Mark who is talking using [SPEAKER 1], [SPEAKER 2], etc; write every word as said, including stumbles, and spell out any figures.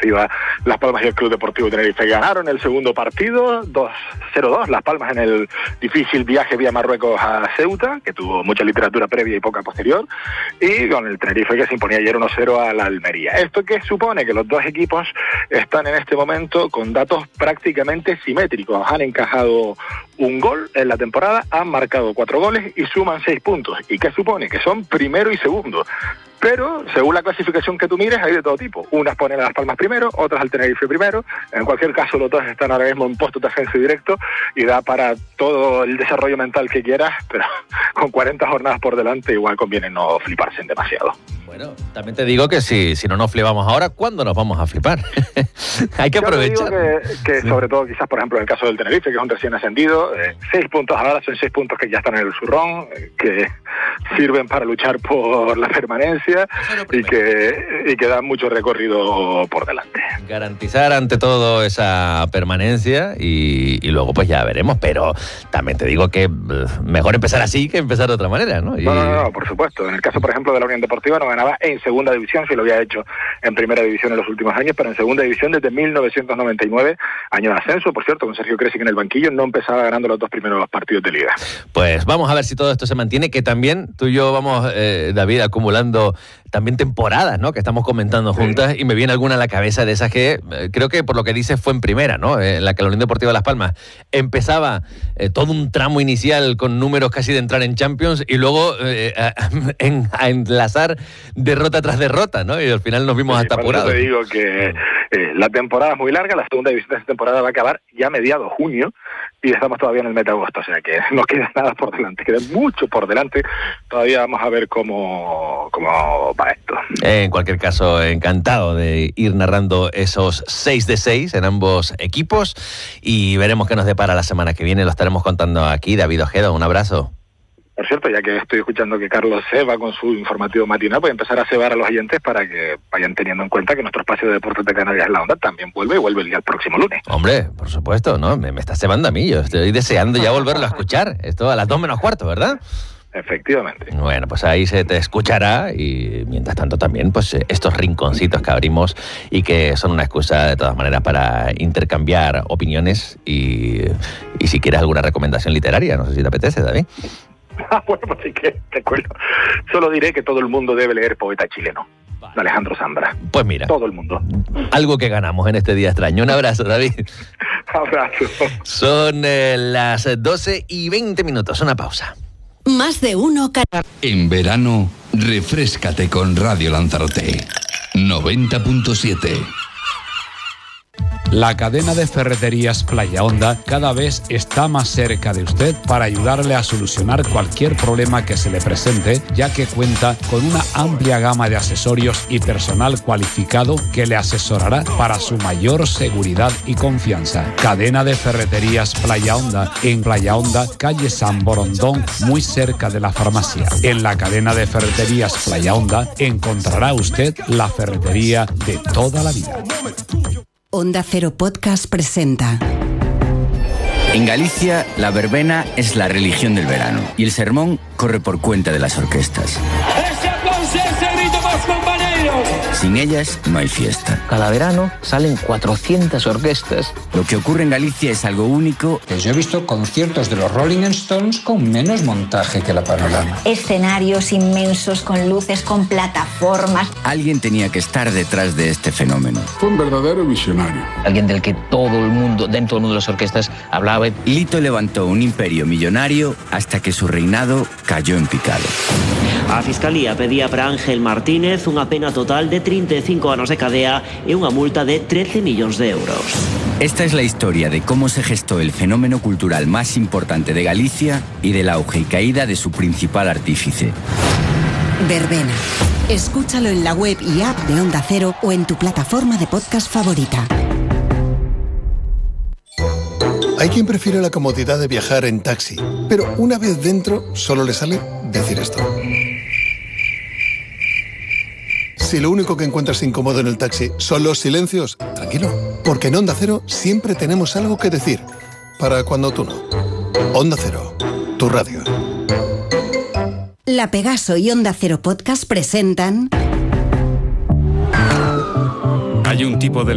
[SPEAKER 1] Deportiva Las Palmas y el Club Deportivo Tenerife ganaron el segundo partido, dos cero dos, Las Palmas en el difícil viaje vía Marruecos a Ceuta, que tuvo mucha literatura previa y poca posterior, y con el Tenerife que se imponía ayer uno cero a la Almería. ¿Esto qué supone? Que los dos equipos están en este momento con datos prácticamente simétricos. Han encajado un gol en la temporada, han marcado cuatro goles y suman seis puntos. ¿Y qué supone? Que son primero y segundo. Pero, según la clasificación que tú mires, hay de todo tipo. Unas ponen a Las Palmas primero, otras al Tenerife primero. En cualquier caso, los dos están ahora mismo en puestos de ascenso directo y da para todo el desarrollo mental que quieras, pero con cuarenta jornadas por delante igual conviene no fliparse en demasiado.
[SPEAKER 2] Bueno, también te digo que si, si no nos flipamos ahora, ¿cuándo nos vamos a flipar? Hay que
[SPEAKER 1] Yo
[SPEAKER 2] aprovechar.
[SPEAKER 1] Te digo que, que sí. Sobre todo quizás, por ejemplo, en el caso del Tenerife, que es un recién ascendido, eh, seis puntos ahora son seis puntos que ya están en el zurrón, eh, que sirven para luchar por la permanencia y que, y que dan mucho recorrido por delante.
[SPEAKER 2] Garantizar ante todo esa permanencia y, y luego pues ya veremos, pero también te digo que mejor empezar así que empezar de otra manera, ¿no? Y...
[SPEAKER 1] No, no, no, no, por supuesto. En el caso, por ejemplo, de la Unión Deportiva no ganaba en segunda división, si lo había hecho en primera división en los últimos años, pero en segunda división desde mil novecientos noventa y nueve, año de ascenso, por cierto, con Sergio Kresic en el banquillo, no empezaba ganando los dos primeros partidos de liga.
[SPEAKER 2] Pues vamos a ver si todo esto se mantiene, que también tú y yo vamos, eh, David, acumulando también temporadas, ¿no?, que estamos comentando juntas, sí. Y me viene alguna a la cabeza de esas que eh, creo que por lo que dices fue en primera, ¿no?, en la que la Unión Deportiva Las Palmas empezaba eh, todo un tramo inicial con números casi de entrar en Champions y luego eh, a, en, a enlazar derrota tras derrota, ¿no?, y al final nos vimos sí, hasta apurados.
[SPEAKER 1] Te digo que eh, la temporada es muy larga, la segunda división de esta temporada va a acabar ya a mediados junio y estamos todavía en el mes de agosto, o sea que no queda nada por delante, queda mucho por delante, todavía vamos a ver cómo, cómo va esto.
[SPEAKER 2] En cualquier caso, encantado de ir narrando esos seis de seis en ambos equipos y veremos qué nos depara la semana que viene, lo estaremos contando aquí. David Ojeda, un abrazo.
[SPEAKER 1] Por cierto, ya que estoy escuchando que Carlos ceba con su informativo matinal, voy a empezar a cebar a los oyentes para que vayan teniendo en cuenta que nuestro espacio de deportes de Canarias La Onda también vuelve y vuelve el día el próximo lunes.
[SPEAKER 2] Hombre, por supuesto, ¿no? Me, me está cebando a mí, yo estoy deseando ya volverlo a escuchar. Esto a las dos menos cuarto, ¿verdad?
[SPEAKER 1] Efectivamente.
[SPEAKER 2] Bueno, pues ahí se te escuchará y mientras tanto también pues estos rinconcitos que abrimos y que son una excusa de todas maneras para intercambiar opiniones y, y si quieres alguna recomendación literaria, no sé si te apetece, David.
[SPEAKER 1] Ah, bueno, pues sí que te cuento. Solo diré que todo el mundo debe leer Poeta Chileno, de Alejandro Zambra.
[SPEAKER 2] Pues mira.
[SPEAKER 1] Todo el mundo.
[SPEAKER 2] Algo que ganamos en este día extraño. Un abrazo, David.
[SPEAKER 1] Abrazo.
[SPEAKER 2] Son eh, las doce y veinte minutos. Una pausa.
[SPEAKER 3] Más de uno.
[SPEAKER 4] En verano, refréscate con Radio Lanzarote. noventa punto siete.
[SPEAKER 5] La cadena de ferreterías Playa Honda cada vez está más cerca de usted para ayudarle a solucionar cualquier problema que se le presente, ya que cuenta con una amplia gama de accesorios y personal cualificado que le asesorará para su mayor seguridad y confianza. Cadena de ferreterías Playa Honda, en Playa Honda, calle San Borondón, muy cerca de la farmacia. En la cadena de ferreterías Playa Honda encontrará usted la ferretería de toda la vida.
[SPEAKER 3] Onda Cero Podcast presenta.
[SPEAKER 6] En Galicia, la verbena es la religión del verano y el sermón corre por cuenta de las orquestas.
[SPEAKER 7] ¡Ese aplauso, ese grito, más compañeros!
[SPEAKER 6] Sin ellas, no hay fiesta.
[SPEAKER 8] Cada verano salen cuatrocientas orquestas.
[SPEAKER 6] Lo que ocurre en Galicia es algo único.
[SPEAKER 9] Pues yo he visto conciertos de los Rolling Stones con menos montaje que la Panorama.
[SPEAKER 10] Escenarios inmensos, con luces, con plataformas.
[SPEAKER 6] Alguien tenía que estar detrás de este fenómeno.
[SPEAKER 11] Fue un verdadero visionario.
[SPEAKER 8] Alguien del que todo el mundo, dentro del mundo de las orquestas, hablaba.
[SPEAKER 6] Lito levantó un imperio millonario hasta que su reinado cayó en picado.
[SPEAKER 12] A Fiscalía pedía para Ángel Martínez unha pena total de treinta e cinco anos de cadea e unha multa de trece millóns de euros.
[SPEAKER 6] Esta es la historia de cómo se gestó el fenómeno cultural más importante de Galicia y del auge y caída de su principal artífice.
[SPEAKER 3] Verbena. Escúchalo en la web y app de Onda Cero o en tu plataforma de podcast favorita.
[SPEAKER 13] Hay quien prefiere la comodidad de viajar en taxi, pero una vez dentro solo le sale decir esto. Si lo único que encuentras incómodo en el taxi son los silencios, tranquilo, porque en Onda Cero siempre tenemos algo que decir, para cuando tú no. Onda Cero, tu radio.
[SPEAKER 3] La Pegaso y Onda Cero Podcast presentan...
[SPEAKER 5] Hay un tipo de